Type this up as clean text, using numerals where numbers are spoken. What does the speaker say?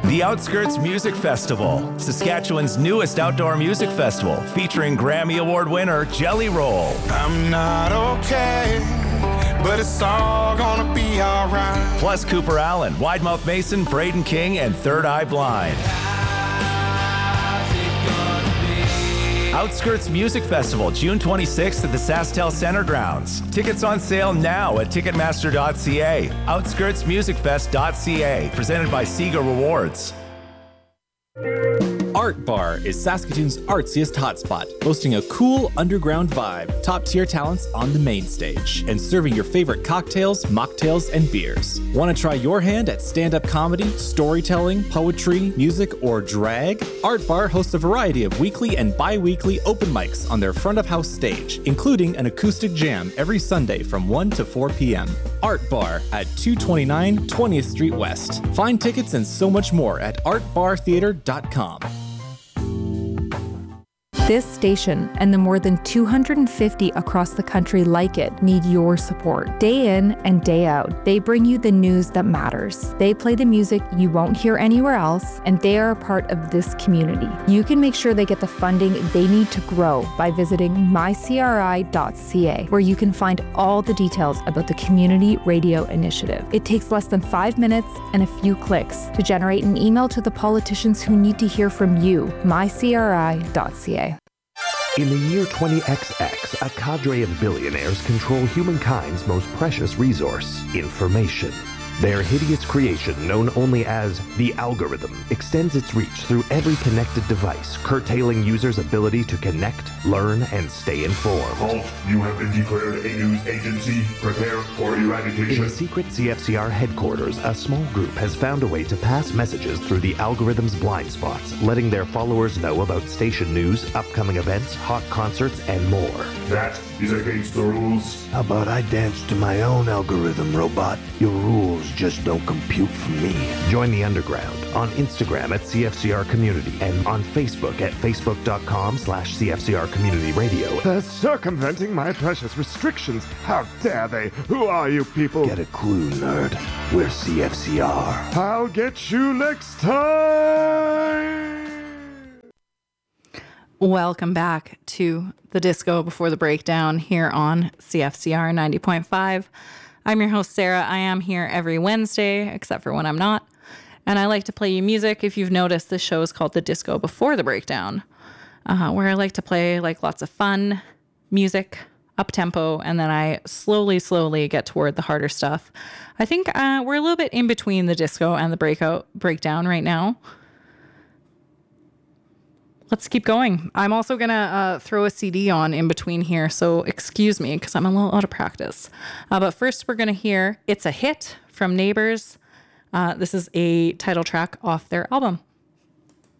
The Outskirts Music Festival, Saskatchewan's newest outdoor music festival, featuring Grammy Award winner Jelly Roll. I'm not okay, but it's all gonna be alright. Plus Cooper Allen, Widemouth Mason, Braden King, and Third Eye Blind. Outskirts Music Festival, June 26th at the SaskTel Center Grounds. Tickets on sale now at Ticketmaster.ca. OutskirtsMusicFest.ca, presented by Sega Rewards. Art Bar is Saskatoon's artsiest hotspot, boasting a cool underground vibe, top-tier talents on the main stage, and serving your favorite cocktails, mocktails, and beers. Want to try your hand at stand-up comedy, storytelling, poetry, music, or drag? Art Bar hosts a variety of weekly and bi-weekly open mics on their front-of-house stage, including an acoustic jam every Sunday from 1 to 4 p.m. Art Bar at 229 20th Street West. Find tickets and so much more at artbartheater.com. This station and the more than 250 across the country like it need your support. Day in and day out, they bring you the news that matters. They play the music you won't hear anywhere else, and they are a part of this community. You can make sure they get the funding they need to grow by visiting mycri.ca, where you can find all the details about the Community Radio Initiative. It takes less than 5 minutes and a few clicks to generate an email to the politicians who need to hear from you. mycri.ca. In the year 20XX, a cadre of billionaires control humankind's most precious resource, information. Their hideous creation, known only as the algorithm, extends its reach through every connected device, curtailing users' ability to connect, learn, and stay informed. Halt, you have been declared a news agency. Prepare for eradication. In the secret CFCR headquarters, a small group has found a way to pass messages through the algorithm's blind spots, letting their followers know about station news, upcoming events, hot concerts, and more. That is against the rules. How about I dance to my own algorithm, robot? Your rules just don't compute for me. Join the underground on Instagram at CFCR Community and on Facebook at facebook.com/CFCR Community Radio. They're circumventing my precious restrictions. How dare they? Who are you people? Get a clue, nerd. We're CFCR. I'll get you next time. Welcome back to the Disco Before the Breakdown here on CFCR 90.5. I'm your host, Sarah. I am here every Wednesday, except for when I'm not. And I like to play you music. If you've noticed, this show is called The Disco Before the Breakdown, where I like to play like lots of fun music, up-tempo, and then I slowly get toward the harder stuff. I think we're a little bit in between the disco and the breakdown right now. Let's keep going. I'm also going to throw a CD on in between here, so excuse me because I'm a little out of practice. But first we're going to hear It's a Hit from Neighbours. This is a title track off their album.